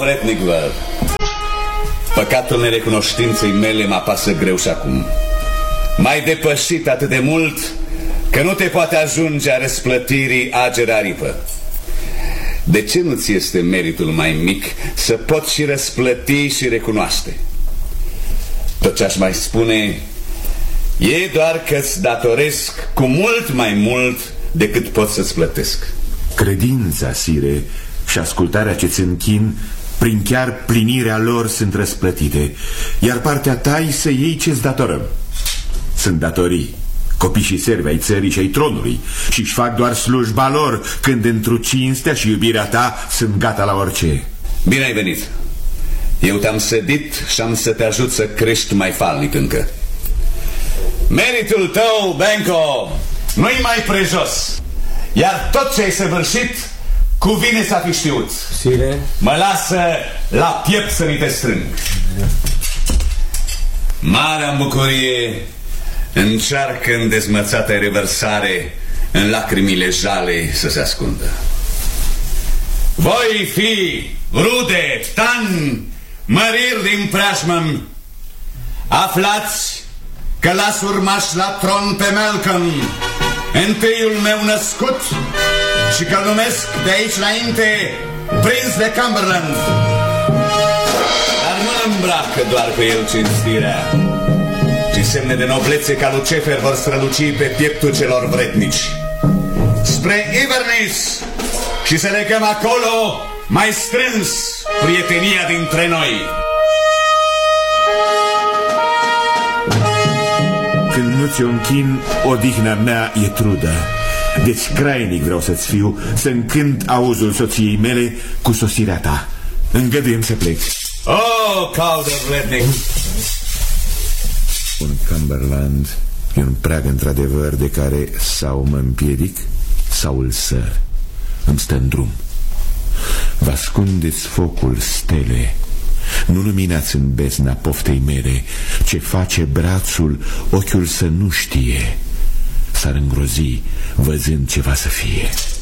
vrednic văd. Păcatul nerecunoștinței mele mă apasă greu și acum. M-ai depășit atât de mult că nu te poate ajunge a răsplătirii agera aripă. De ce nu ți este meritul mai mic să poți și răsplăti și recunoaște? Tot ce aș mai spune e doar că-ți datoresc cu mult mai mult decât pot să-ți plătesc. Credința, sire, și ascultarea ce-ți închin, prin chiar plinirea lor sunt răsplătite, iar partea ta să iei ce-ți datorăm. Sunt datorii, copii și servi ai țării și ai tronului, și-și fac doar slujba lor, când întru cinstea și iubirea ta sunt gata la orice. Bine ai venit. Eu te-am sădit și am să te ajut să crești mai falnic încă. Meritul tău, Benko, nu-i mai prejos, iar tot ce ai săvârșit cuvine să fi știut. Sire, mă lasă la piept să mi te strâng. Marea bucurie încearcă în dezmățata revărsare, în lacrimile jale să se ascundă. Voi fi rude, tani, măriri din preajmă, aflați că las urmaș la tron pe Malcolm, întâiul meu născut, și că-l numesc de aici înainte prinț de Cumberland. Dar nu îmbracă doar cu el cinstirea, ci semne de noblețe ca Lucifer vor străluci pe pieptul celor vrednici. Spre Inverness, și să legăm acolo mai strâns prietenia dintre noi. Când nu ți-o închin, odihna mea e trudă. Deci crainic vreau să-ți fiu, să încânt auzul soției mele cu sosirea ta. Îngăduiem să plec. Oh, caldă vrednic! Un Cumberland e un preag într-adevăr de care sau mă împiedic sau îl săr. Îmi stă în drum. Vă ascundeți focul, stele, nu luminați în bezna poftei mele. Ce face brațul, ochiul să nu știe. S-ar îngrozi văzând ce va să fie.